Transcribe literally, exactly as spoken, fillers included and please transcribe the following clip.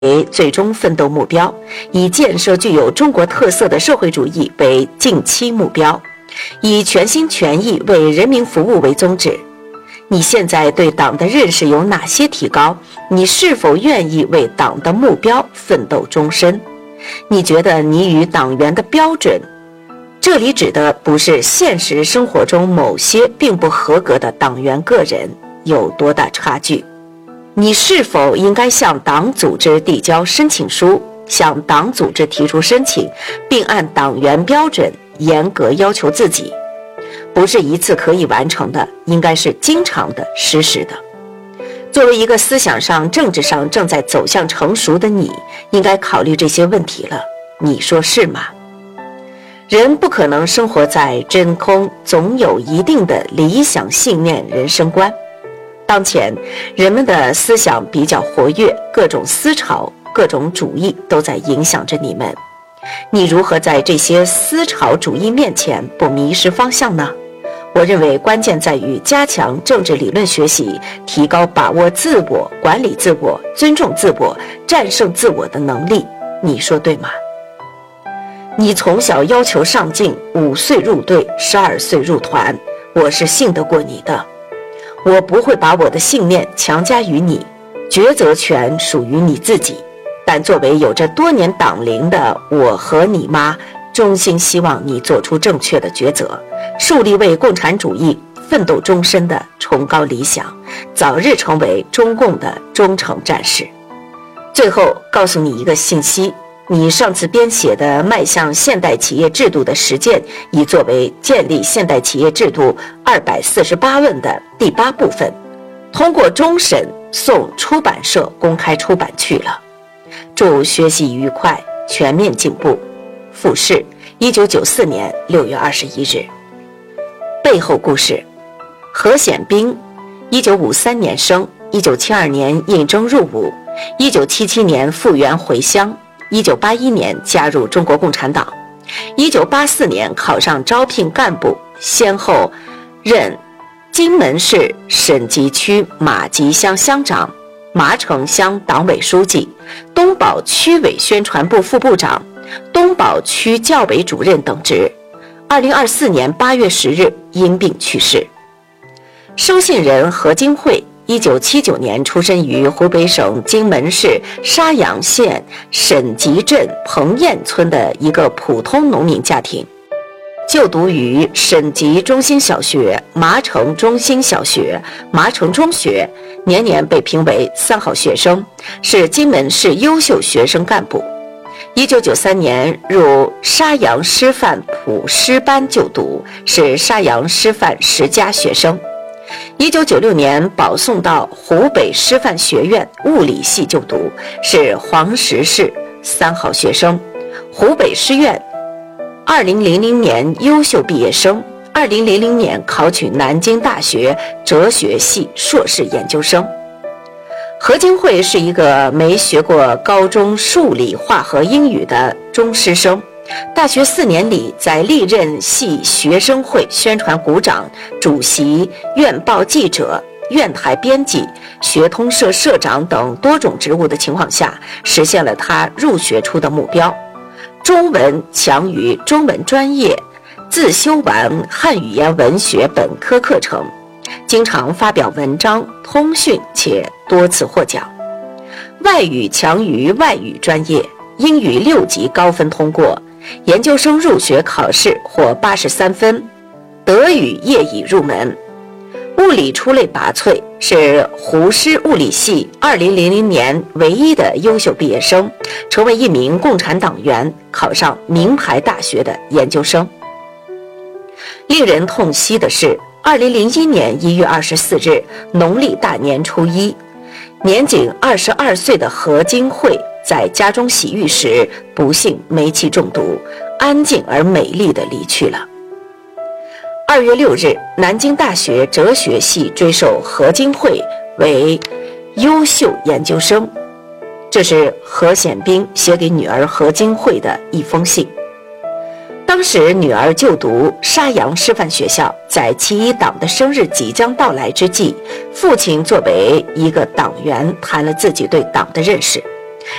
为最终奋斗目标，以建设具有中国特色的社会主义为近期目标，以全心全意为人民服务为宗旨。你现在对党的认识有哪些提高？你是否愿意为党的目标奋斗终身？你觉得你与党员的标准，这里指的不是现实生活中某些并不合格的党员个人，有多大差距？你是否应该向党组织递交申请书，向党组织提出申请，并按党员标准严格要求自己？不是一次可以完成的，应该是经常的、实时的。作为一个思想上、政治上正在走向成熟的你，应该考虑这些问题了。你说是吗？人不可能生活在真空，总有一定的理想信念、人生观。当前人们的思想比较活跃，各种思潮、各种主义都在影响着你们。你如何在这些思潮主义面前不迷失方向呢？我认为关键在于加强政治理论学习，提高把握自我、管理自我、尊重自我、战胜自我的能力。你说对吗？你从小要求上进，五岁入队，十二岁入团，我是信得过你的。我不会把我的信念强加于你，抉择权属于你自己。但作为有着多年党龄的我和你妈，衷心希望你做出正确的抉择，树立为共产主义奋斗终身的崇高理想，早日成为中共的忠诚战士。最后告诉你一个信息，你上次编写的迈向现代企业制度的实践，已作为建立现代企业制度二百四十八问的第八部分，通过终审送出版社公开出版去了。祝学习愉快，全面进步。复试，一九九四年六月二十一日。背后故事：何显彬，一九五三年生，一九七二年应征入伍，一九七七年复员回乡。一九八一年加入中国共产党，一九八四年考上招聘干部，先后任荆门市沈集区马集乡乡长、麻城乡党委书记、东宝区委宣传部副部长、东宝区教委主任等职。二零二四年八月十日因病去世。收信人何金慧，一九七九年出生于湖北省荆门市沙洋县沈集镇彭堰村的一个普通农民家庭，就读于沈集中心小学、麻城中心小学、麻城中学，年年被评为三好学生，是荆门市优秀学生干部。一九九三年入沙洋师范普师班就读，是沙洋师范十佳学生。一九九六年保送到湖北师范学院物理系就读，是黄石市三好学生。湖北师院二零零零年优秀毕业生，二零零零年考取南京大学哲学系硕士研究生。何金慧是一个没学过高中数理化和英语的中师生，大学四年里在历任系学生会宣传股长、主席、院报记者、院台编辑、学通社社长等多种职务的情况下，实现了他入学初的目标。中文强于中文专业，自修完汉语言文学本科课程，经常发表文章、通讯，且多次获奖。外语强于外语专业，英语六级高分通过，研究生入学考试获八十三分，德语业已入门。物理出类拔萃，是湖师物理系二零零零年唯一的优秀毕业生，成为一名共产党员，考上名牌大学的研究生。令人痛惜的是，二零零一年一月二十四日，农历大年初一，年仅二十二岁的何金慧在家中洗浴时，不幸煤气中毒，安静而美丽地离去了。二月六日，南京大学哲学系追授何金慧为优秀研究生。这是何显彬写给女儿何金慧的一封信。当时女儿就读沙洋师范学校，在其一党的生日即将到来之际，父亲作为一个党员谈了自己对党的认识。